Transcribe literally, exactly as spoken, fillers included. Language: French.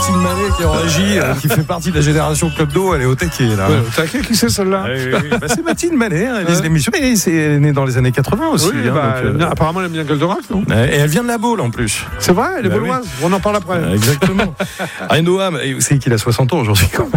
Mathilde Mallet qui est en régie, euh, qui fait partie de la génération Club d'eau, elle est au taquet là. Ouais, au taquet, qui c'est celle-là? Oui, oui, oui. Bah, c'est Mathilde Mallet, elle réalise l'émission, mais c'est, elle est née dans les années quatre-vingts aussi. Oui, hein, bah, donc, euh... apparemment elle aime bien Goldorak, non? Et elle vient de la Baule en plus. C'est vrai, elle est bah, bauloise, oui. On en parle après. Exactement. Noam, c'est qu'il a soixante ans aujourd'hui quand même.